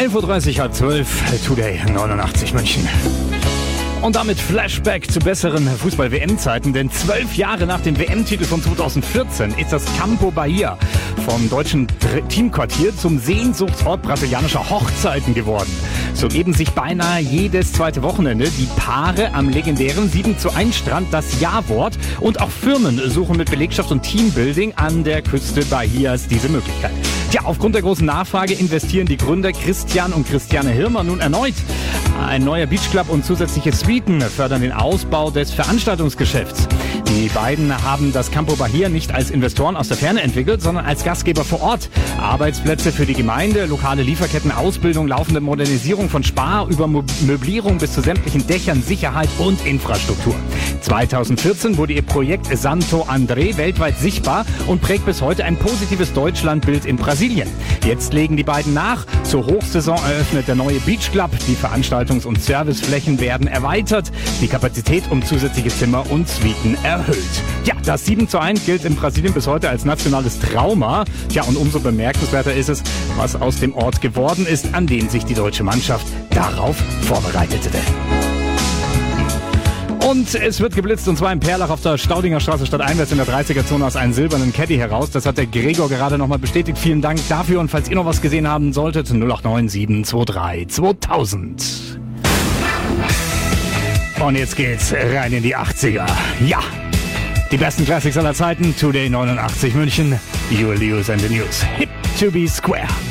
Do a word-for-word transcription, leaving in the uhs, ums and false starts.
elf Uhr dreißig, halb zwölf, Today neunundachtzig München. Und damit Flashback zu besseren Fußball-W M-Zeiten, denn zwölf Jahre nach dem W M-Titel von zweitausendvierzehn ist das Campo Bahia vom deutschen Teamquartier zum Sehnsuchtsort brasilianischer Hochzeiten geworden. So geben sich beinahe jedes zweite Wochenende die Paare am legendären sieben zu eins Strand das Ja-Wort und auch Firmen suchen mit Belegschaft und Teambuilding an der Küste Bahias diese Möglichkeit. Tja, aufgrund der großen Nachfrage investieren die Gründer Christian und Christiane Hirmer nun erneut. Ein neuer Beachclub und zusätzliche Suiten fördern den Ausbau des Veranstaltungsgeschäfts. Die beiden haben das Campo Bahia nicht als Investoren aus der Ferne entwickelt, sondern als Gastgeber vor Ort. Arbeitsplätze für die Gemeinde, lokale Lieferketten, Ausbildung, laufende Modernisierung von Spar über Möblierung bis zu sämtlichen Dächern, Sicherheit und Infrastruktur. zweitausendvierzehn wurde ihr Projekt Santo André weltweit sichtbar und prägt bis heute ein positives Deutschlandbild in Brasilien. Jetzt legen die beiden nach. Zur Hochsaison eröffnet der neue Beachclub. Die Veranstaltungs- und Serviceflächen werden erweitert. Die Kapazität um zusätzliche Zimmer und Suiten erhöht. Ja, das sieben zu eins gilt in Brasilien bis heute als nationales Trauma. Ja, und umso bemerkenswerter ist es, was aus dem Ort geworden ist, an den sich die deutsche Mannschaft darauf vorbereitete. Und es wird geblitzt, und zwar in Perlach auf der Staudinger Straße stadteinwärts in der dreißiger-Zone aus einem silbernen Caddy heraus. Das hat der Gregor gerade nochmal bestätigt. Vielen Dank dafür. Und falls ihr noch was gesehen haben solltet, null acht neun sieben zwei drei zweitausend. Und jetzt geht's rein in die achtziger. Ja, die besten Classics aller Zeiten. Today neunundachtzig München. Julius and the News. Hip to be square.